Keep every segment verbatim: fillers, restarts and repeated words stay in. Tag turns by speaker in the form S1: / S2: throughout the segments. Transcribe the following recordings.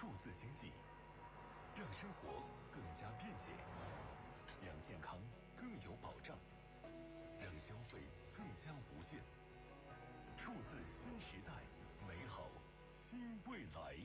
S1: 数字经济，让生活更加便捷，让健康更有保障，让消费更加无限。数字新时代，美好新未来。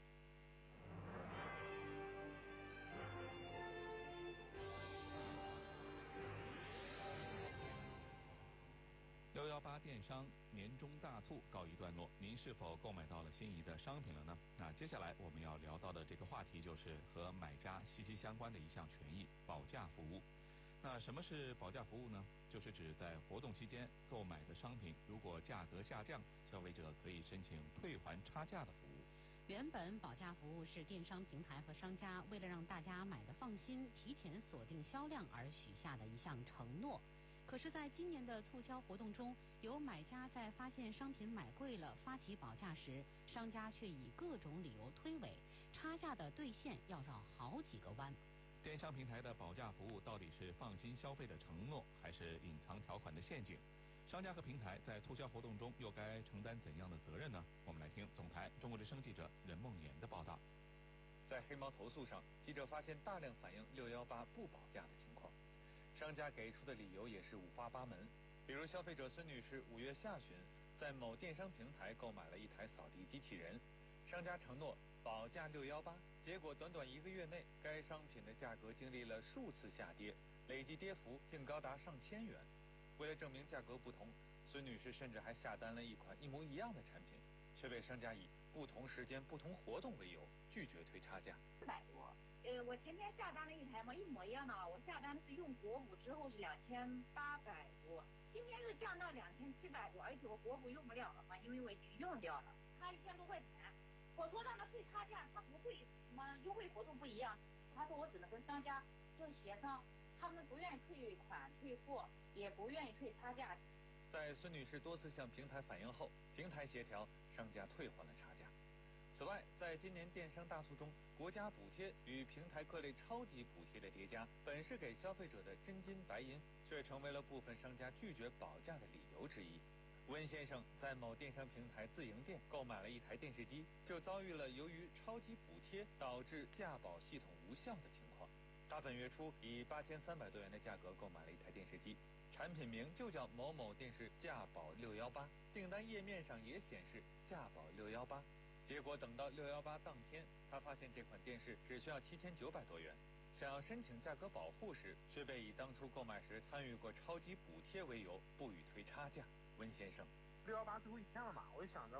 S2: 六幺八电商年终大促告一段落，您是否购买到了心仪的商品了呢？那接下来我们要聊到的这个话题就是和买家息息相关的一项权益——保价服务。那什么是保价服务呢？就是指在活动期间购买的商品，如果价格下降，消费者可以申请退还差价的服务。
S3: 原本保价服务是电商平台和商家为了让大家买得放心，提前锁定销量而许下的一项承诺。可是在今年的促销活动中，有买家在发现商品买贵了发起保价时，商家却以各种理由推诿，差价的兑现要绕好几个弯。
S2: 电商平台的保价服务到底是放心消费的承诺，还是隐藏条款的陷阱？商家和平台在促销活动中又该承担怎样的责任呢？我们来听总台中国之声记者任梦妍的报道。
S4: 在黑猫投诉上，记者发现大量反映六幺八不保价的情况。商家给出的理由也是五花八门，比如消费者孙女士五月下旬在某电商平台购买了一台扫地机器人，商家承诺保价六幺八，结果短短一个月内，该商品的价格经历了数次下跌，累计跌幅竟高达上千元。为了证明价格不同，孙女士甚至还下单了一款一模一样的产品，却被商家以不同时间、不同活动为由拒绝退差价。
S5: 四百多。呃，我前天下单了一台嘛，一模一样的，我下单是用国补之后是两千八百多，今天是降到两千七百多，而且我国补用不了了嘛，因为我已经用掉了，差一千多块钱。我说让他退差价，他不会，什么优惠活动不一样，他说我只能跟商家就协商，他们不愿意退款退货，也不愿意退差价。
S4: 在孙女士多次向平台反映后，平台协调，商家退还了差价。此外，在今年电商大促中，国家补贴与平台各类超级补贴的叠加，本是给消费者的真金白银，却成为了部分商家拒绝保价的理由之一。温先生在某电商平台自营店购买了一台电视机，就遭遇了由于超级补贴导致价保系统无效的情况。他本月初以八千三百多元的价格购买了一台电视机，产品名就叫某某电视价保六幺八，订单页面上也显示价保六幺八。结果等到六幺八当天，他发现这款电视只需要七千九百多元，想要申请价格保护时，却被以当初购买时参与过超级补贴为由，不予退差价。温先生，
S6: 六幺八最后一天了嘛，我就想着